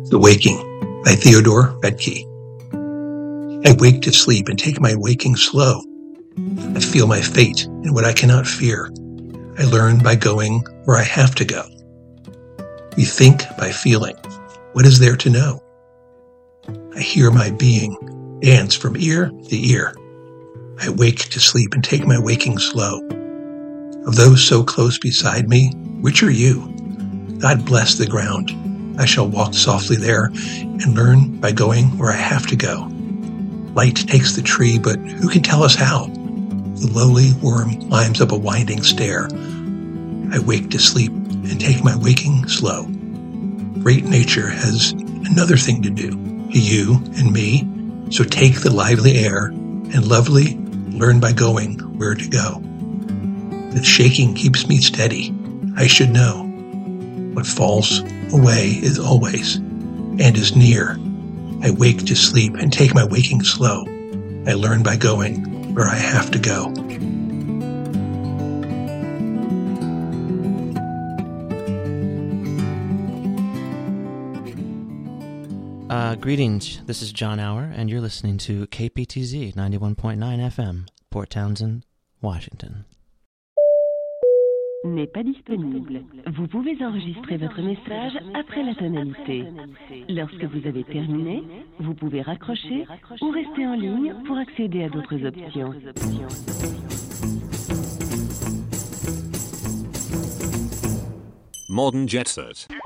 The Waking by Theodore Betke. I wake to sleep and take my waking slow. I feel my fate and what I cannot fear. I learn by going where I have to go. We think by feeling. What is there to know? I hear my being dance from ear to ear. I wake to sleep and take my waking slow. Of those so close beside me, which are you? God bless the ground. I shall walk softly there and learn by going where I have to go. Light takes the tree, but who can tell us how? The lowly worm climbs up a winding stair. I wake to sleep and take my waking slow. Great nature has another thing to do, you and me, so take the lively air and lovely learn by going where to go. The shaking keeps me steady. I should know. What falls away is always and is near. I wake to sleep and take my waking slow. I learn by going where I have to go. Greetings, this is John Auer, and you're listening to KPTZ 91.9 FM, Port Townsend, Washington. N'est pas disponible. Vous pouvez enregistrer votre message après la tonalité. Lorsque vous avez terminé, vous pouvez raccrocher ou rester en ligne pour accéder à d'autres options. Modern Jet Set.